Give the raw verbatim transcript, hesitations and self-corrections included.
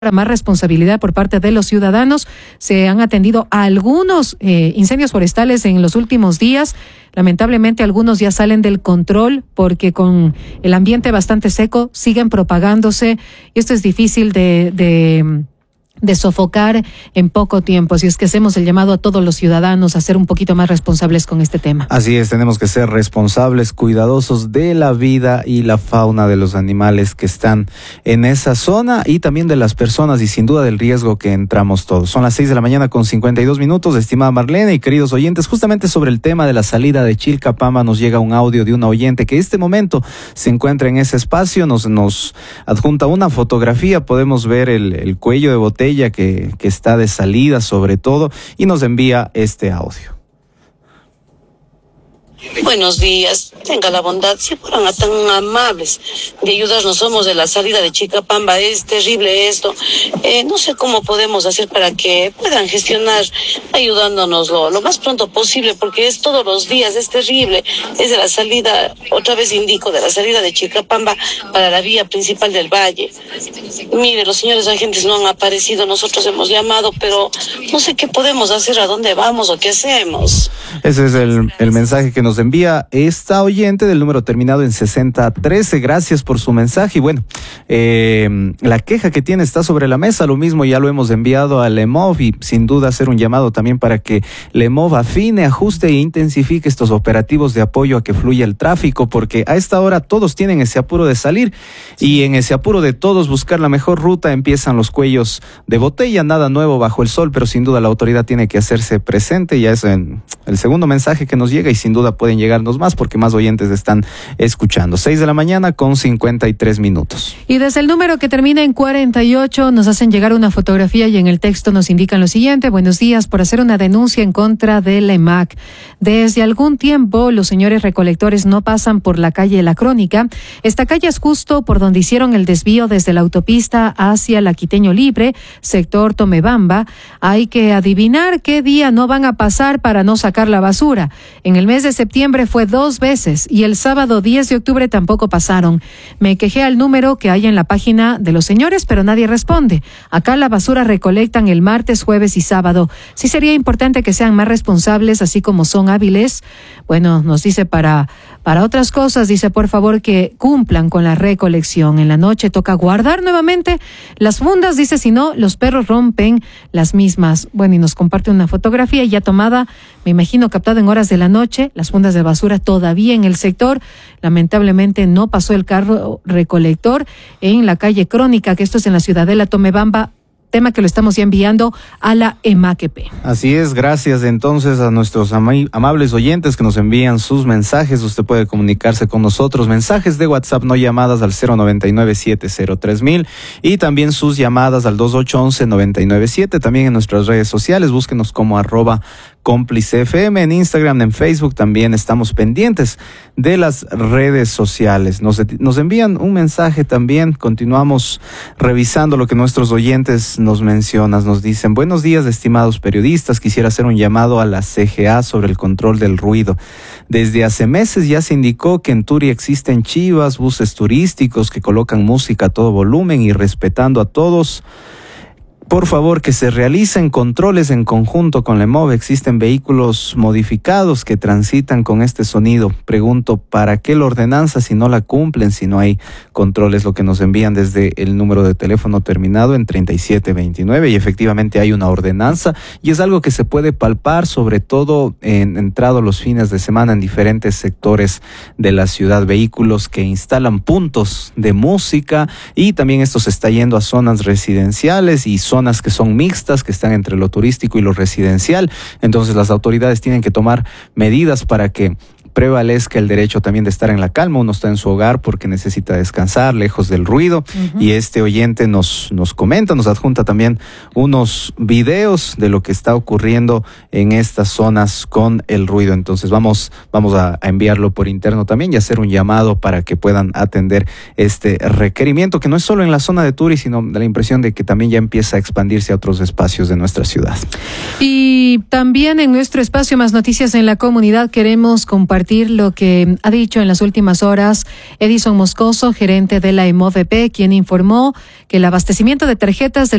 más responsabilidad por parte de los ciudadanos. Se han atendido a algunos eh, incendios forestales en los últimos días. Lamentablemente algunos ya salen del control porque con el ambiente bastante seco siguen propagándose. Esto es difícil de, de, de sofocar en poco tiempo. Así es que hacemos el llamado a todos los ciudadanos a ser un poquito más responsables con este tema. Así es, tenemos que ser responsables, cuidadosos de la vida y la fauna de los animales que están en esa zona y también de las personas y sin duda del riesgo que entramos todos. Son las seis de la mañana con cincuenta y dos minutos, estimada Marlene y queridos oyentes. Justamente sobre el tema de la salida de Chilcapamba nos llega un audio de una oyente que en este momento se encuentra en ese espacio, nos, nos adjunta una fotografía, podemos ver el, el cuello de botella Que, que está de salida sobre todo y nos envía este audio. Buenos días, tenga la bondad, si fueran tan amables de ayudarnos, somos de la salida de Chilcapamba, es terrible esto, eh, no sé cómo podemos hacer para que puedan gestionar ayudándonos lo, lo más pronto posible, porque es todos los días, es terrible, es de la salida, otra vez indico, de la salida de Chilcapamba para la vía principal del valle. Mire, los señores agentes no han aparecido, nosotros hemos llamado, pero no sé qué podemos hacer, a dónde vamos o qué hacemos. Ese es el, el mensaje que nos envía esta oyente del número terminado en sesenta trece. Gracias por su mensaje. Y bueno, eh, la queja que tiene está sobre la mesa. Lo mismo ya lo hemos enviado al EMOV y sin duda hacer un llamado también para que el EMOV afine, ajuste e intensifique estos operativos de apoyo a que fluya el tráfico, porque a esta hora todos tienen ese apuro de salir y en ese apuro de todos buscar la mejor ruta empiezan los cuellos de botella. Nada nuevo bajo el sol, pero sin duda la autoridad tiene que hacerse presente. Ya es en el segundo mensaje que nos llega y sin duda pueden llegarnos más porque más oyentes están escuchando. seis de la mañana con cincuenta y tres minutos. Y desde el número que termina en cuarenta y ocho nos hacen llegar una fotografía y en el texto nos indican lo siguiente: buenos días, por hacer una denuncia en contra del E M A C. Desde algún tiempo los señores recolectores no pasan por la calle La Crónica. Esta calle es justo por donde hicieron el desvío desde la autopista hacia la Quiteño Libre, sector Tomebamba. Hay que adivinar qué día no van a pasar para no sacar la basura. En el mes de septiembre fue dos veces y el sábado diez de octubre tampoco pasaron. Me quejé al número que hay en la página de los señores, pero nadie responde. Acá la basura recolectan el martes, jueves y sábado. Sí sería importante que sean más responsables, así como son hábiles. Bueno, nos dice para, para otras cosas, dice por favor que cumplan con la recolección. En la noche toca guardar nuevamente las fundas, dice, si no, los perros rompen las mismas. Bueno, y nos comparte una fotografía ya tomada, me imagino captada en horas de la noche, las fundas de basura todavía en el sector. Lamentablemente no pasó el carro recolector en la calle Crónica, que esto es en la Ciudadela Tomebamba, tema que lo estamos ya enviando a la E M A C P. Así es, gracias entonces a nuestros ama- amables oyentes que nos envían sus mensajes. Usted puede comunicarse con nosotros, mensajes de WhatsApp, no llamadas, al cero noventa y nueve, siete cero tres mil y también sus llamadas al dos ocho once, noventa y nueve siete. También en nuestras redes sociales, búsquenos como arroba cómplice F M, en Instagram, en Facebook, también estamos pendientes de las redes sociales. Nos, nos envían un mensaje también, continuamos revisando lo que nuestros oyentes nos mencionan. Nos dicen: buenos días, estimados periodistas, quisiera hacer un llamado a la C G A sobre el control del ruido. Desde hace meses ya se indicó que en Turi existen chivas, buses turísticos que colocan música a todo volumen y respetando a todos. Por favor, que se realicen controles en conjunto con la EMOV. Existen vehículos modificados que transitan con este sonido. Pregunto, ¿para qué la ordenanza si no la cumplen, si no hay controles? Lo que nos envían desde el número de teléfono terminado en treinta y siete veintinueve. Y efectivamente hay una ordenanza y es algo que se puede palpar, sobre todo en entrado los fines de semana en diferentes sectores de la ciudad. Vehículos que instalan puntos de música y también esto se está yendo a zonas residenciales y zonas que son mixtas, que están entre lo turístico y lo residencial. Entonces las autoridades tienen que tomar medidas para que prevalezca el derecho también de estar en la calma. Uno está en su hogar porque necesita descansar, lejos del ruido. Uh-huh. Y este oyente nos, nos comenta, nos adjunta también unos videos de lo que está ocurriendo en estas zonas con el ruido. Entonces vamos, vamos a, a enviarlo por interno también y hacer un llamado para que puedan atender este requerimiento, que no es solo en la zona de Turi, sino da la impresión de que también ya empieza a expandirse a otros espacios de nuestra ciudad. Y también en nuestro espacio Más Noticias en la Comunidad queremos compartir compartir lo que ha dicho en las últimas horas Edison Moscoso, gerente de la EMOVP, quien informó que el abastecimiento de tarjetas del